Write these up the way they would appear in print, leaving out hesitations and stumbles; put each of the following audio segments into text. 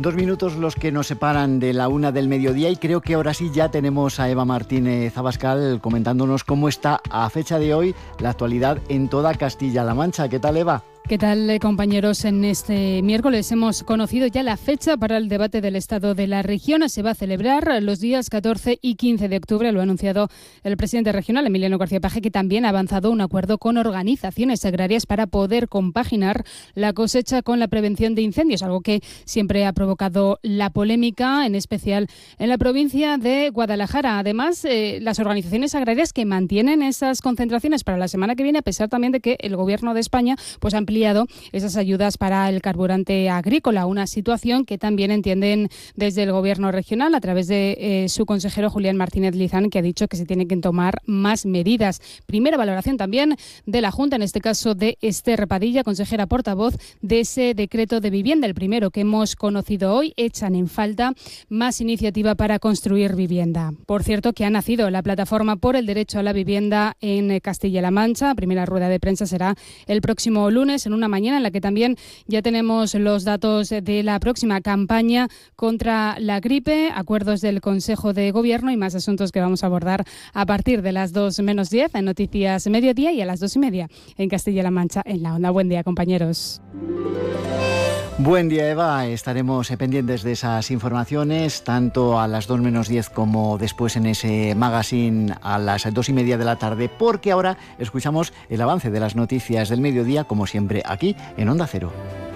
2 minutos los que nos separan de la 1 del mediodía y creo que ahora sí ya tenemos a Eva Martínez Abascal comentándonos cómo está a fecha de hoy la actualidad en toda Castilla-La Mancha. ¿Qué tal, Eva? ¿Qué tal, compañeros? En este miércoles hemos conocido ya la fecha para el debate del estado de la región. Se va a celebrar los días 14 y 15 de octubre. Lo ha anunciado el presidente regional, Emiliano García Paje, que también ha avanzado un acuerdo con organizaciones agrarias para poder compaginar la cosecha con la prevención de incendios, algo que siempre ha provocado la polémica, en especial en la provincia de Guadalajara. Además, las organizaciones agrarias que mantienen esas concentraciones para la semana que viene, a pesar también de que el Gobierno de España pues ha ampliado esas ayudas para el carburante agrícola, una situación que también entienden desde el Gobierno regional a través de su consejero Julián Martínez Lizán, que ha dicho que se tienen que tomar más medidas. Primera valoración también de la Junta, en este caso de Esther Padilla, consejera portavoz de ese decreto de vivienda, el primero que hemos conocido hoy. Echan en falta más iniciativa para construir vivienda. Por cierto, que ha nacido la plataforma por el derecho a la vivienda en Castilla-La Mancha. Primera rueda de prensa será el próximo lunes, en una mañana en la que también ya tenemos los datos de la próxima campaña contra la gripe, acuerdos del Consejo de Gobierno y más asuntos que vamos a abordar a partir de las 2 menos 10 en Noticias Mediodía y a las 2:30 en Castilla-La Mancha en La Onda. Buen día, compañeros. Buen día, Eva. Estaremos pendientes de esas informaciones, tanto a las 2 menos 10 como después en ese magazine a las 2:30 de la tarde, porque ahora escuchamos el avance de las noticias del mediodía, como siempre, aquí en Onda Cero.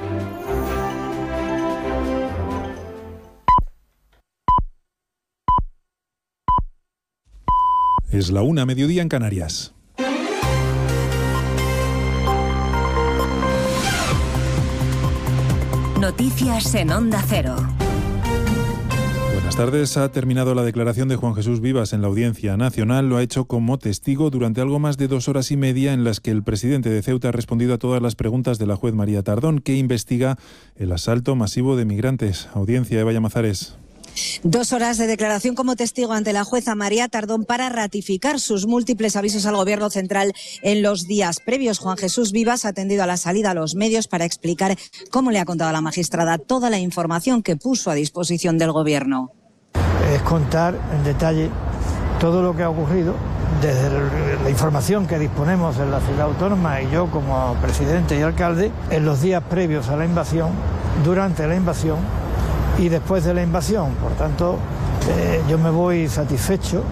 Es la 1, mediodía en Canarias. Noticias en Onda Cero. Buenas tardes. Ha terminado la declaración de Juan Jesús Vivas en la Audiencia Nacional. Lo ha hecho como testigo durante algo más de 2 horas y media en las que el presidente de Ceuta ha respondido a todas las preguntas de la juez María Tardón, que investiga el asalto masivo de migrantes. Audiencia, Eva Llamazares. 2 horas de declaración como testigo ante la jueza María Tardón para ratificar sus múltiples avisos al Gobierno central en los días previos. Juan Jesús Vivas ha atendido a la salida a los medios para explicar cómo le ha contado a la magistrada toda la información que puso a disposición del Gobierno. Es contar en detalle todo lo que ha ocurrido desde la información que disponemos en la ciudad autónoma y yo como presidente y alcalde en los días previos a la invasión, durante la invasión y después de la invasión. Por tanto, yo me voy satisfecho.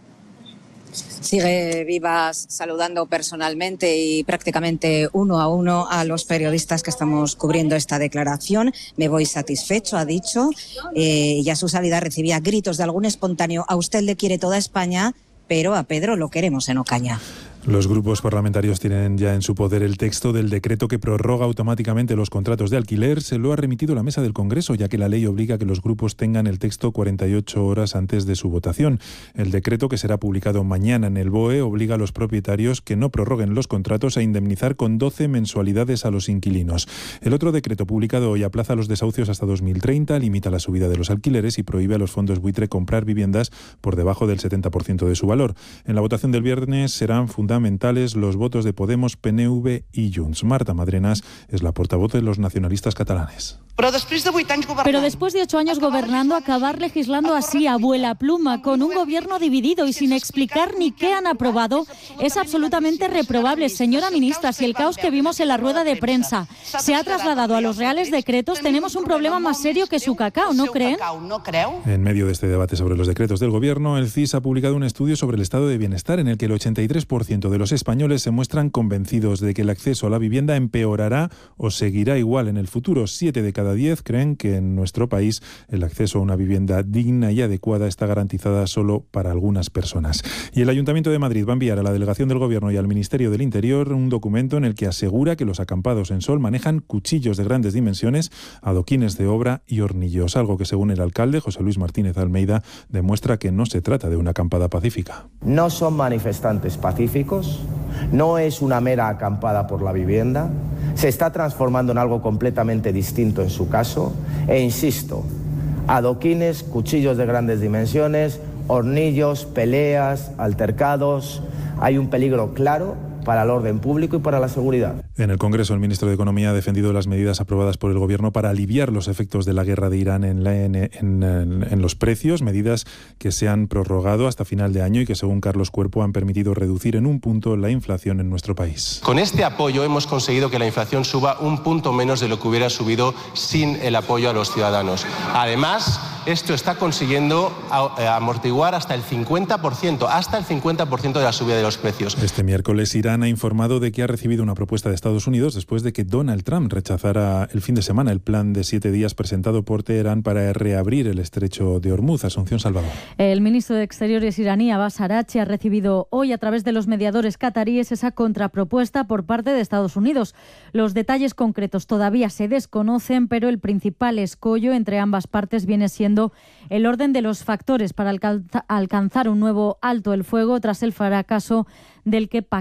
Sigue Vivas saludando personalmente y prácticamente uno a uno a los periodistas que estamos cubriendo esta declaración. Me voy satisfecho, ha dicho, y a su salida recibía gritos de algún espontáneo: a usted le quiere toda España, pero a Pedro lo queremos en Ocaña. Los grupos parlamentarios tienen ya en su poder el texto del decreto que prorroga automáticamente los contratos de alquiler. Se lo ha remitido la mesa del Congreso, ya que la ley obliga a que los grupos tengan el texto 48 horas antes de su votación. El decreto, que será publicado mañana en el BOE, obliga a los propietarios que no prorroguen los contratos a indemnizar con 12 mensualidades a los inquilinos. El otro decreto, publicado hoy, aplaza los desahucios hasta 2030, limita la subida de los alquileres y prohíbe a los fondos buitre comprar viviendas por debajo del 70% de su valor. En la votación del viernes serán fundamentales los votos de Podemos, PNV y Junts. Marta Madrenas es la portavoz de los nacionalistas catalanes. Pero después de 8 años gobernando, acabar legislando así, a vuela pluma, con un gobierno dividido y sin explicar ni qué han aprobado, es absolutamente reprobable. Señora ministra, si el caos que vimos en la rueda de prensa se ha trasladado a los reales decretos, tenemos un problema más serio que su cacao, ¿no creen? En medio de este debate sobre los decretos del gobierno, el CIS ha publicado un estudio sobre el estado de bienestar en el que el 83% de los españoles se muestran convencidos de que el acceso a la vivienda empeorará o seguirá igual en el futuro. 7 de cada 10 creen que en nuestro país el acceso a una vivienda digna y adecuada está garantizada solo para algunas personas. Y el Ayuntamiento de Madrid va a enviar a la Delegación del Gobierno y al Ministerio del Interior un documento en el que asegura que los acampados en sol manejan cuchillos de grandes dimensiones, adoquines de obra y hornillos, algo que, según el alcalde José Luis Martínez Almeida, demuestra que no se trata de una acampada pacífica. No son manifestantes pacíficos, no es una mera acampada por la vivienda, se está transformando en algo completamente distinto en su caso, e insisto, adoquines, cuchillos de grandes dimensiones, hornillos, peleas, altercados. Hay un peligro claro para el orden público y para la seguridad. En el Congreso, el ministro de Economía ha defendido las medidas aprobadas por el Gobierno para aliviar los efectos de la guerra de Irán en los precios, medidas que se han prorrogado hasta final de año y que, según Carlos Cuerpo, han permitido reducir en un punto la inflación en nuestro país. Con este apoyo hemos conseguido que la inflación suba un punto menos de lo que hubiera subido sin el apoyo a los ciudadanos. Además, esto está consiguiendo amortiguar hasta el 50% de la subida de los precios. Este miércoles, Irán ha informado de que ha recibido una propuesta de Estados Unidos después de que Donald Trump rechazara el fin de semana el plan de 7 días presentado por Teherán para reabrir el estrecho de Hormuz. Asunción Salvador. El ministro de Exteriores iraní, Abbas Araghchi, ha recibido hoy a través de los mediadores cataríes esa contrapropuesta por parte de Estados Unidos. Los detalles concretos todavía se desconocen, pero el principal escollo entre ambas partes viene siendo el orden de los factores para alcanzar un nuevo alto el fuego tras el fracaso del que